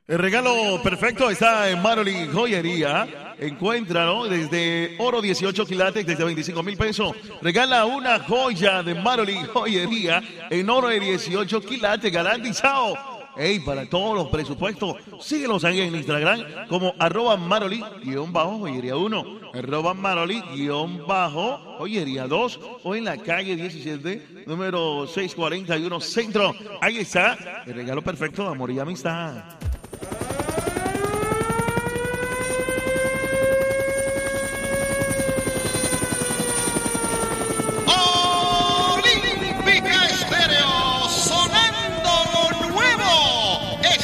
El regalo perfecto está en Maroli Joyería. Encuéntralo desde oro 18 quilates, desde 25,000 pesos. Regala una joya de Maroli Joyería en oro de 18 quilates, garantizado. Ey, para todos los presupuestos, síguenos ahí en Instagram como @Maroli_joyería 1, @Maroli_joyería 2 o en la calle 17, número 641 Centro. Ahí está el regalo perfecto de amor y amistad.